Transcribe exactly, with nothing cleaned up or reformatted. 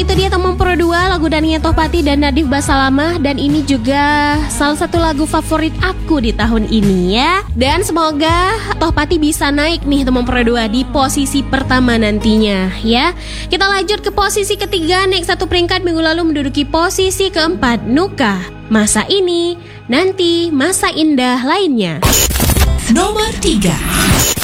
itu dia teman pro dua, lagu Dania Tohpati dan Nadif Basalamah. Dan ini juga salah satu lagu favorit aku di tahun ini ya. Dan semoga Tohpati bisa naik nih teman pro dua di posisi pertama nantinya ya. Kita lanjut ke posisi ketiga, naik satu peringkat minggu lalu menduduki posisi keempat, Nuka, Masa Ini, Nanti, Masa Indah Lainnya. Nomor tiga.